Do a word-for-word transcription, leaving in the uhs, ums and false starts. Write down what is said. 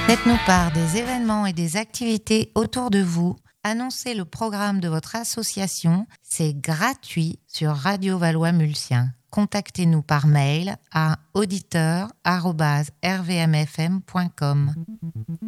Faites-nous part des événements et des activités autour de vous. Annoncez le programme de votre association. C'est gratuit sur Radio Valois-Mulsien. Contactez-nous par mail à auditeur arobase r v m f m point com.